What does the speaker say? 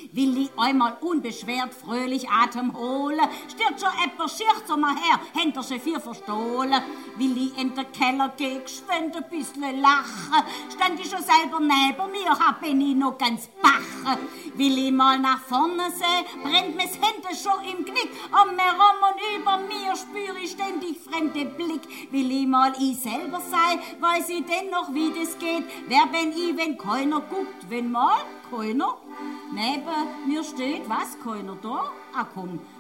Will ich einmal unbeschwert fröhlich Atem holen, stirbt schon etwas Schicht so mal her, hinter sie vier verstohlen. Will ich in der Keller gehen, geschwind ein bisschen lachen, stand ich schon selber neben mir, bin ich noch ganz bach. Will ich mal nach vorne sehen, brennt mir's hinten schon im Knick, um mir rum und über mir spüre ich ständig fremde Blick. Will ich mal ich selber sein, weiß ich denn noch, wie das geht, wer bin ich, wenn keiner guckt, wenn mal keiner neben mir steht, was, keiner da? Ah komm,